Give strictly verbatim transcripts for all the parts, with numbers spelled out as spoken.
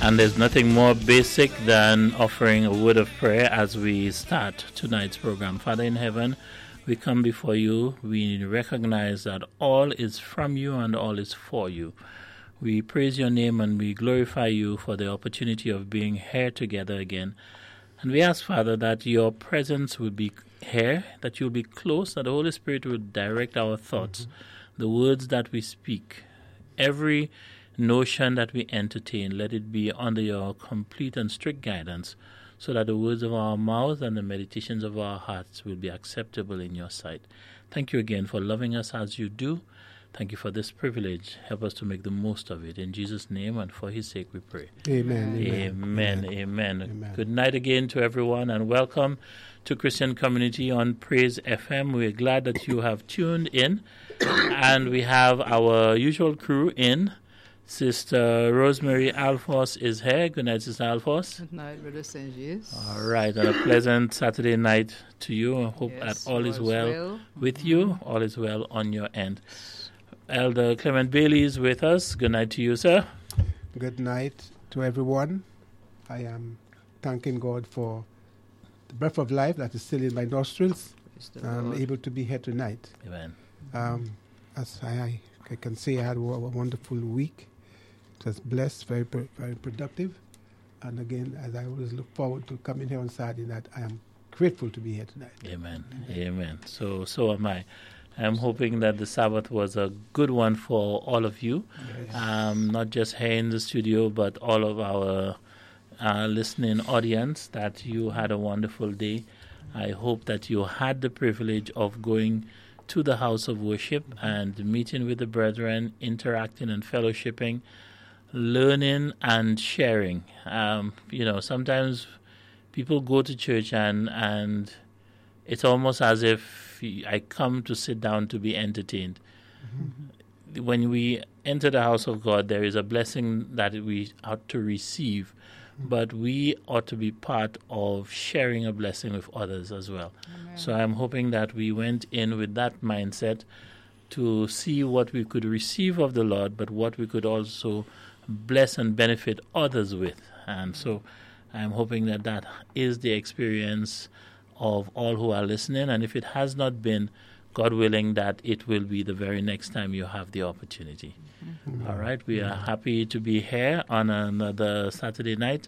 And there's nothing more basic than offering a word of prayer as we start tonight's program. Father in heaven, we come before you. We recognize that all is from you and all is for you. We praise your name and we glorify you for the opportunity of being here together again. And we ask, Father, that your presence will be here, that you'll be close, that the Holy Spirit will direct our thoughts, mm-hmm. the words that we speak, every notion that we entertain, let it be under your complete and strict guidance, so that the words of our mouths and the meditations of our hearts will be acceptable in your sight. Thank you again for loving us as you do. Thank you for this privilege. Help us to make the most of it. In Jesus' name and for his sake we pray. Amen. Amen. Amen. Amen. Amen. Good night again to everyone and welcome to Christian Community on Praise F M. We're glad that you have tuned in. And we have our usual crew in. Sister Rosemary Alphonse is here. Good night, Sister Alphonse. Good night, Brother Saint Gilles. All right, and a pleasant Saturday night to you. I hope yes, that all is well, well with mm-hmm. you. All is well on your end. Elder Clement Bailey is with us. Good night to you, sir. Good night to everyone. I am thanking God for the breath of life that is still in my nostrils. I'm able to be here tonight. Amen. Um, as I, I can say, I had a wonderful week. It was blessed, very very productive. And again, as I always look forward to coming here on Saturday night, I am grateful to be here tonight. Amen. Amen. Amen. So, so am I. I'm hoping that the Sabbath was a good one for all of you, yes. um, not just here in the studio, but all of our uh, listening audience, that you had a wonderful day. I hope that you had the privilege of going to the house of worship and meeting with the brethren, interacting and fellowshipping, learning and sharing. Um, you know, sometimes people go to church and, and it's almost as if I come to sit down to be entertained. Mm-hmm. When we enter the house of God, there is a blessing that we ought to receive, mm-hmm. but we ought to be part of sharing a blessing with others as well. Amen. So I'm hoping that we went in with that mindset to see what we could receive of the Lord, but what we could also bless and benefit others with. And so I'm hoping that that is the experience of all who are listening. And if it has not been, God willing, that it will be the very next time you have the opportunity. Mm-hmm. All right. We are happy to be here on another Saturday night.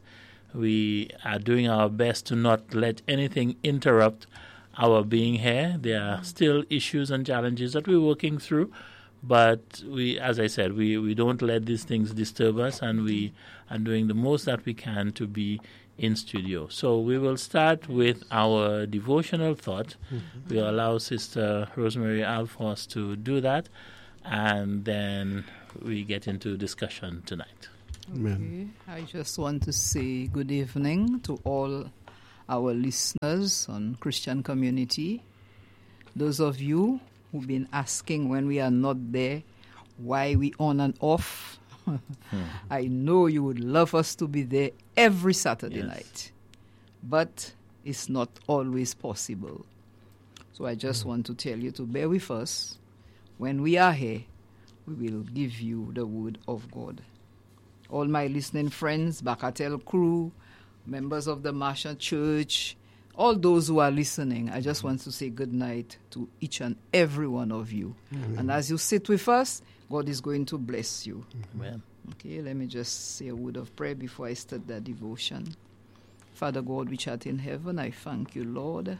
We are doing our best to not let anything interrupt our being here. There are still issues and challenges that we're working through. But we, as I said, we, we don't let these things disturb us, and we are doing the most that we can to be in studio. So we will start with our devotional thought. Mm-hmm. We'll allow Sister Rosemary Alphonse to do that, and then we get into discussion tonight. Okay. I just want to say good evening to all our listeners on Christian Community. Those of you who've been asking when we are not there why we on and off. hmm. I know you would love us to be there every Saturday yes. night, but it's not always possible. So I just mm. want to tell you to bear with us. When we are here, we will give you the word of God. All my listening friends, Bacatel crew, members of the Marshall Church, all those who are listening, I just want to say good night to each and every one of you. Amen. And as you sit with us, God is going to bless you. Amen. Okay, let me just say a word of prayer before I start the devotion. Father God, which art in heaven, I thank you, Lord,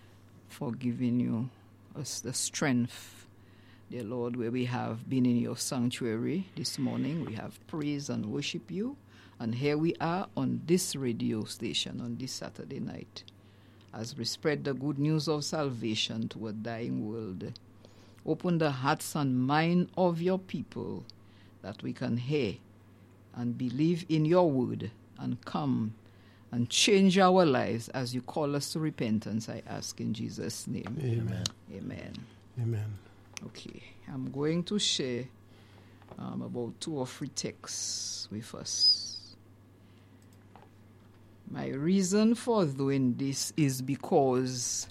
for giving you us the strength, dear Lord, where we have been in your sanctuary this morning. We have praised and worship you. And here we are on this radio station on this Saturday night, as we spread the good news of salvation to a dying world. Open the hearts and mind of your people that we can hear and believe in your word and come and change our lives as you call us to repentance, I ask in Jesus' name. Amen. Amen. Amen. Okay, I'm going to share um, about two or three texts with us. My reason for doing this is because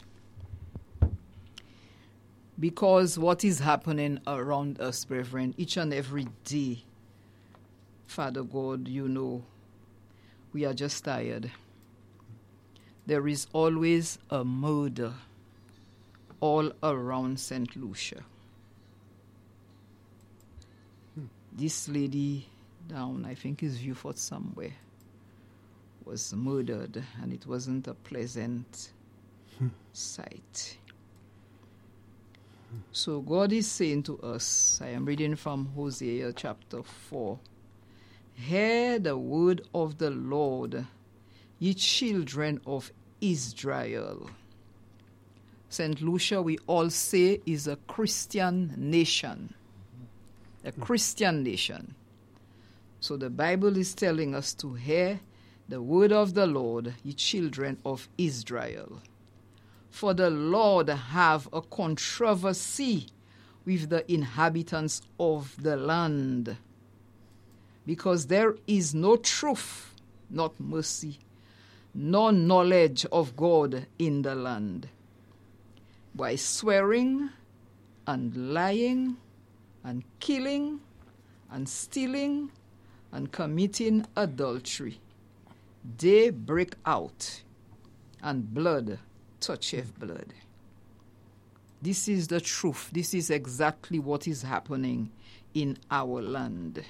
because what is happening around us, brethren, each and every day, Father God, you know, we are just tired. There is always a murder all around Saint Lucia. Hmm. This lady down, I think is Vieux-Fort somewhere, was murdered, and it wasn't a pleasant hmm. sight. Hmm. So God is saying to us, I am reading from Hosea chapter four, hear the word of the Lord, ye children of Israel. Saint Lucia, we all say, is a Christian nation. A Christian nation. So the Bible is telling us to hear the word of the Lord, ye children of Israel. For the Lord have a controversy with the inhabitants of the land, because there is no truth, not mercy, nor knowledge of God in the land. By swearing and lying and killing and stealing and committing adultery, they break out, and blood toucheth blood. This is the truth. This is exactly what is happening in our land.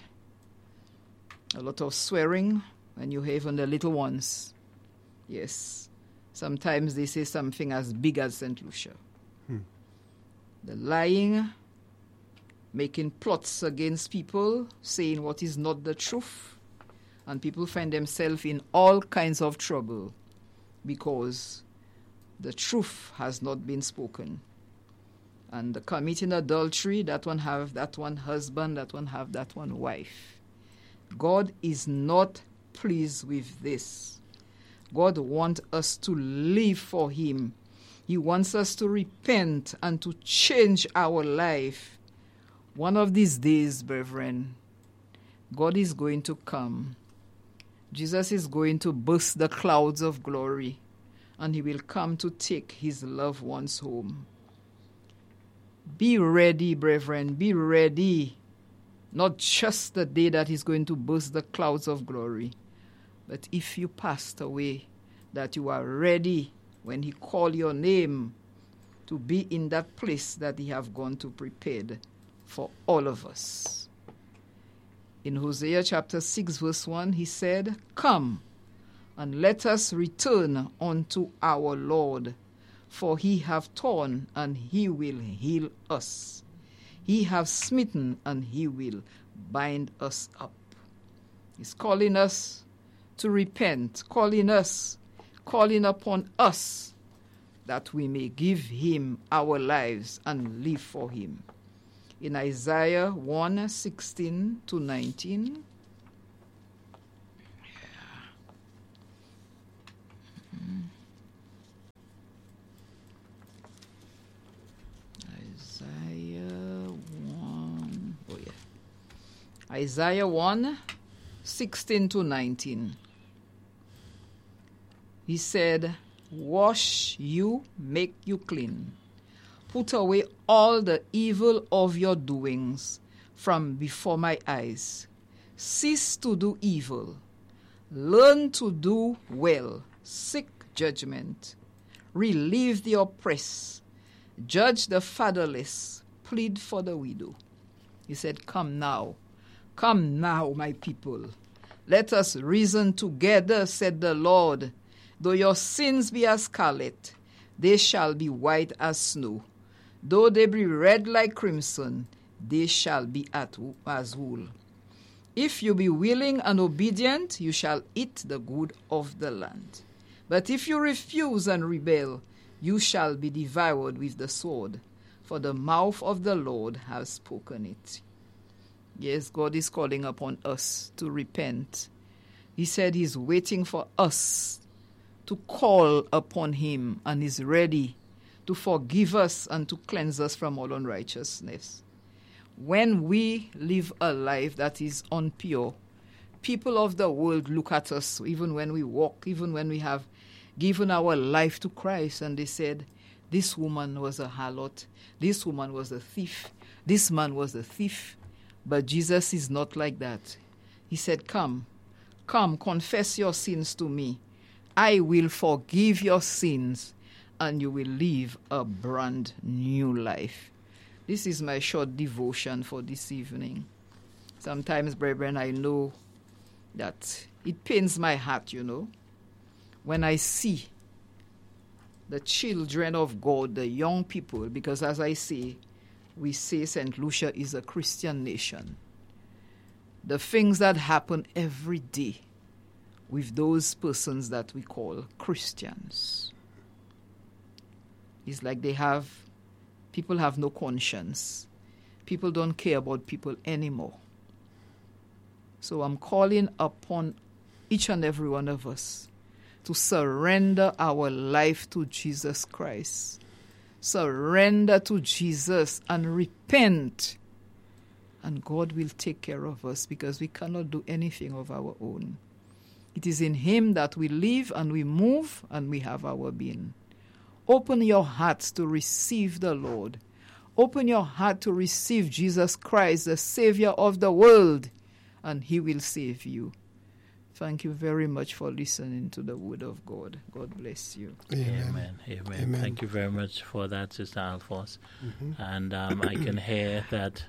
A lot of swearing, and you have on the little ones. Yes. Sometimes they say something as big as Saint Lucia. Hmm. The lying, making plots against people, saying what is not the truth, and people find themselves in all kinds of trouble because the truth has not been spoken. And the committing adultery, that one have that one husband, that one have that one wife. God is not pleased with this. God wants us to live for him. He wants us to repent and to change our life. One of these days, brethren, God is going to come. Jesus is going to burst the clouds of glory, and he will come to take his loved ones home. Be ready, brethren, be ready. Not just the day that he's going to burst the clouds of glory, but if you passed away, that you are ready when he call your name to be in that place that he have gone to prepare for all of us. In Hosea chapter six verse one, he said, come, and let us return unto our Lord, for he hath torn, and he will heal us. He hath smitten, and he will bind us up. He's calling us to repent, calling us, calling upon us, that we may give him our lives and live for him. In Isaiah one, sixteen to nineteen. Isaiah one, oh yeah. Isaiah one, sixteen to nineteen. He said, wash you, make you clean. Put away all the evil of your doings from before my eyes. Cease to do evil. Learn to do well. Seek judgment. Relieve the oppressed. Judge the fatherless. Plead for the widow. He said, come now. Come now, my people. Let us reason together, said the Lord. Though your sins be as scarlet, they shall be white as snow. Though they be red like crimson, they shall be as wool. If you be willing and obedient, you shall eat the good of the land. But if you refuse and rebel, you shall be devoured with the sword, for the mouth of the Lord has spoken it. Yes, God is calling upon us to repent. He said he's waiting for us to call upon him, and is ready to forgive us and to cleanse us from all unrighteousness. When we live a life that is impure, people of the world look at us, even when we walk, even when we have given our life to Christ, and they said, this woman was a harlot, this woman was a thief, this man was a thief. But Jesus is not like that. He said, come, Come, confess your sins to me. I will forgive your sins, and you will live a brand new life. This is my short devotion for this evening. Sometimes, brethren, I know that it pains my heart, you know, when I see the children of God, the young people, because as I say, we say Saint Lucia is a Christian nation. The things that happen every day with those persons that we call Christians. It's like they have, people have no conscience. People don't care about people anymore. So I'm calling upon each and every one of us to surrender our life to Jesus Christ. Surrender to Jesus and repent. And God will take care of us because we cannot do anything of our own. It is in Him that we live and we move and we have our being. Open your hearts to receive the Lord. Open your heart to receive Jesus Christ, the Savior of the world, and He will save you. Thank you very much for listening to the word of God. God bless you. Amen. Amen. Amen. Amen. Thank you very much for that, Sister Alphonse. Mm-hmm. And um, I can hear that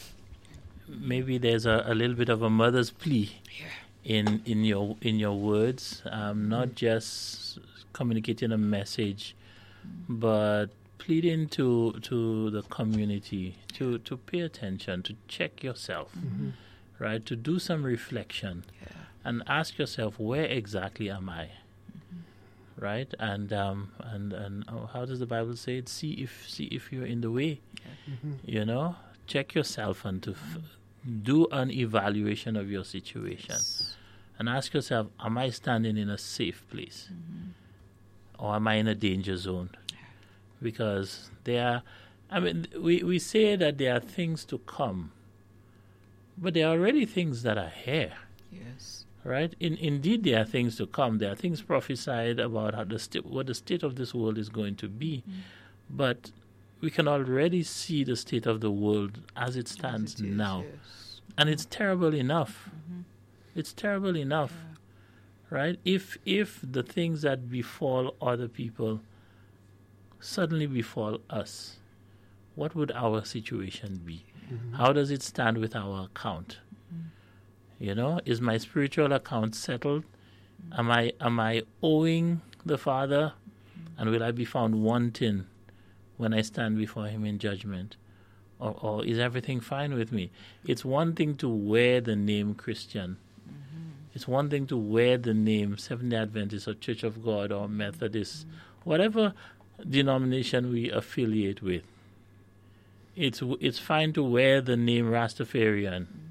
maybe there's a, a little bit of a mother's plea in in your in your words, um, not just communicating a message, but pleading to to the community to, to pay attention, to check yourself, mm-hmm. right? To do some reflection. Yeah. And ask yourself, where exactly am I? Mm-hmm. Right? And um, and and oh, how does the Bible say it? See if see if you're in the way. Mm-hmm. You know, check yourself and to f- do an evaluation of your situation, yes. And ask yourself, am I standing in a safe place, mm-hmm. or am I in a danger zone? Because there are, I mean, we we say that there are things to come, but there are already things that are here. Yes. Right? In, indeed, there are things to come. There are things prophesied about how the st- what the state of this world is going to be. Mm. But we can already see the state of the world as it stands as it is, now. Yes. And it's terrible enough. Mm-hmm. It's terrible enough. Yeah. Right? If if the things that befall other people suddenly befall us, what would our situation be? Mm-hmm. How does it stand with our account? You know, is my spiritual account settled? Mm-hmm. Am I am I owing the Father? Mm-hmm. And will I be found wanting when I stand before Him in judgment? Or, or is everything fine with me? It's one thing to wear the name Christian. Mm-hmm. It's one thing to wear the name Seventh-day Adventist or Church of God or Methodist, mm-hmm. whatever denomination we affiliate with. It's it's fine to wear the name Rastafarian. Mm-hmm.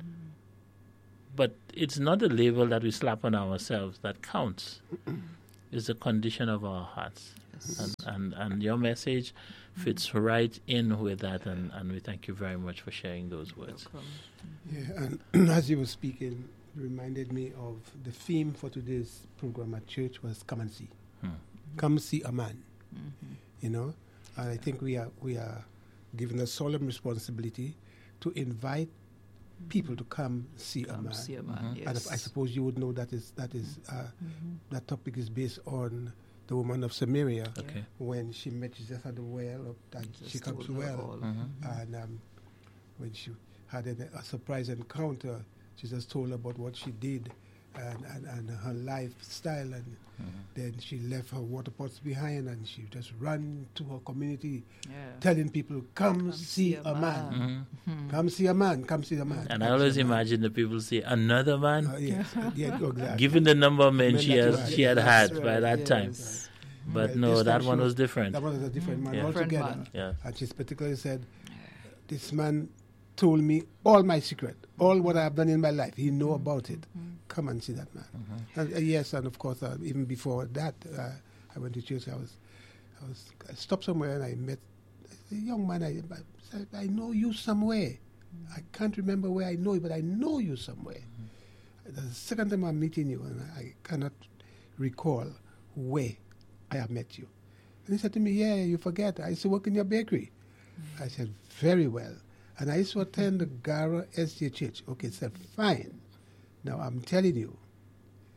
But it's not a label that we slap on ourselves that counts. It's the condition of our hearts. Yes. And, and and your message fits right in with that, and, and we thank you very much for sharing those words. Yeah, and as you were speaking, it reminded me of the theme for today's program at church was come and see. Hmm. Come see a man. Mm-hmm. You know? And I think we are we are given a solemn responsibility to invite people to come see come a man. See a man mm-hmm. yes. And I suppose you would know that is that is uh, mm-hmm. that topic is based on the woman of Samaria, okay. when she met Jesus at the well, of that she comes to well, mm-hmm. and um, when she had a, a surprise encounter, Jesus told her about what she did and, and, and her lifestyle, and mm-hmm. then she left her water pots behind and she just ran to her community, yeah. telling people, come, come see, see a man, man. Mm-hmm. Mm-hmm. come see a man, come see a man. And come I always imagine the people say, another man? Uh, yes, yeah, exactly. Given the number of men, men she, has, she had had right. by that yes. time. Right. But right. no, that one was different. That one was a different mm-hmm. man yeah. altogether. Man. Yeah. And she particularly said, this man told me all my secret, all what I have done in my life. He know about it. Mm-hmm. Come and see that man. Mm-hmm. And, uh, yes, and of course, uh, even before that, uh, I went to church. I was, I was, I stopped somewhere and I met a young man. I, I said, I know you somewhere. Mm-hmm. I can't remember where I know you, but I know you somewhere. Mm-hmm. The second time I'm meeting you, and I cannot recall where I have met you. And he said to me, yeah, you forget, I used to work in your bakery. Mm-hmm. I said, very well. And I used to attend the Gara S J Church. Okay, he said, fine. Now I'm telling you,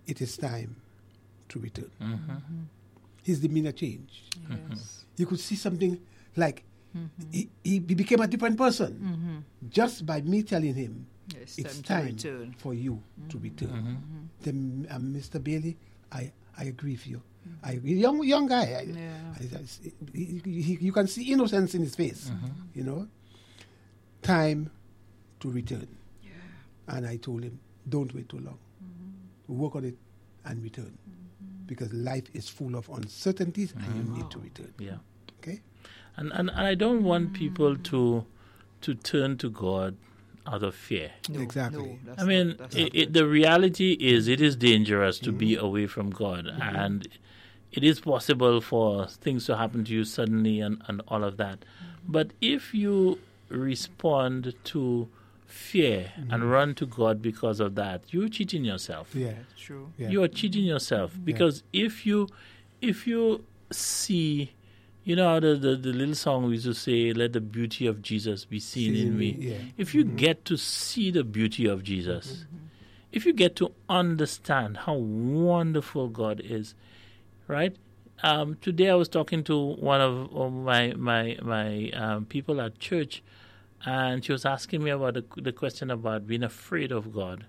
it is time to return. Mm-hmm. His demeanor changed. Yes. You could see something like Mm-hmm. he, he became a different person Mm-hmm. just by me telling him Yes, it's time time to return. for you to return. Mm-hmm. Then, uh, Mister Bailey, I, I agree with you. I young young guy. I, Yeah. I, I, he, he, you can see innocence in his face. Mm-hmm. You know, time to return. And I told him, don't wait too long. Work on it and return, because life is full of uncertainties, and you need to return. Yeah. Okay. And, and and I don't want people to to turn to God out of fear. No, Exactly. no, that's I mean, not- that's it, not it, good. the reality is it is dangerous to be Mm-hmm. away from God, and it is possible for things to happen to you suddenly and, and all of that. But if you respond to fear and run to God because of that, you're cheating yourself. Yeah. True. Yeah. You are cheating yourself, because if you if you see, you know how the, the, the little song we used to say, let the beauty of Jesus be seen in me. Yeah. If you get to see the beauty of Jesus, if you get to understand how wonderful God is, right? Um, today I was talking to one of, of my my my um, people at church, and she was asking me about the, the question about being afraid of God.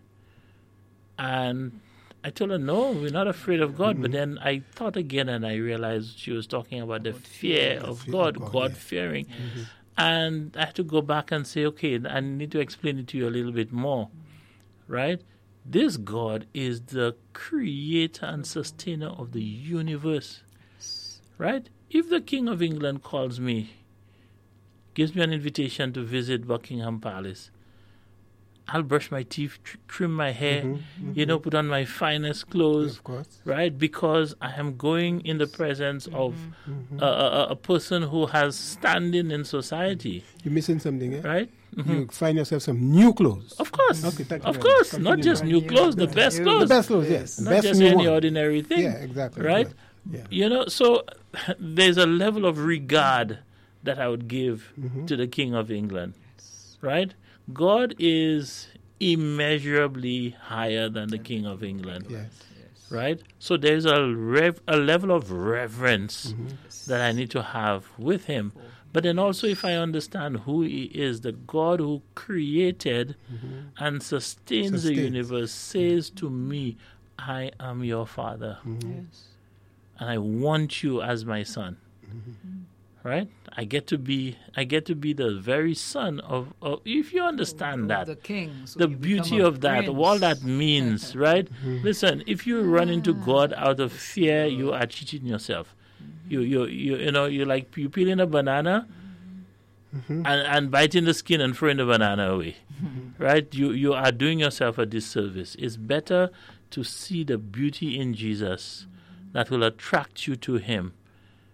And I told her, no, we're not afraid of God. But then I thought again, and I realized she was talking about the fear of fear God, of God, God yeah. fearing. And I had to go back and say, okay, I need to explain it to you a little bit more, right? This God is the creator and sustainer of the universe, right? If the King of England calls me, gives me an invitation to visit Buckingham Palace, I'll brush my teeth, tr- trim my hair, you know, put on my finest clothes, Of course. right? Because I am going in the presence of a, a, a person who has standing in society, You're missing something, eh? right? You find yourself some new clothes. Of course, Okay, thank you of very much. course, not Continue, just man. new Yeah, clothes, the the best new- The clothes, best clothes, yes. not best just new any one. ordinary thing, Yeah, exactly. right? Yeah. Yeah. You know, so there's a level of regard that I would give Mm-hmm. to the King of England, right? God is immeasurably higher than the King of England, Yes. right? So there's a rev- a level of reverence Mm-hmm. that I need to have with him. But then also, if I understand who he is, the God who created and sustains, the Sustains. universe, says to me, I am your father, Yes. and I want you as my son. Right? I get to be I get to be the very son of, of if you understand that. The king. So The you beauty become a of that, prince. all that means, right? Listen, if you run into God out of fear, you are cheating yourself. You you you you know, you're like you peeling a banana and, and biting the skin and throwing the banana away. Right? You you are doing yourself a disservice. It's better to see the beauty in Jesus that will attract you to him